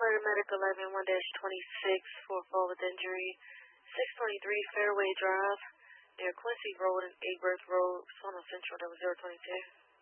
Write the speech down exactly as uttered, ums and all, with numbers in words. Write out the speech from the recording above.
Paramedic eleven one twenty-six for fall with injury. six twenty-three Fairway Drive near Quincy Road and Aberth Road, Sona Central, that was zero twenty-two.